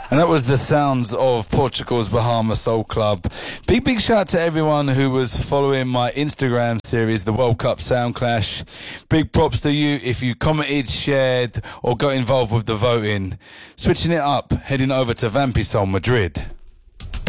And that was the sounds of Portugal's Bahama Soul Club. Big shout out to everyone who was following my Instagram series, the World Cup Sound Clash. Big props to you if you commented, shared, or got involved with the voting. Switching it up, heading over to Vampi Soul Madrid.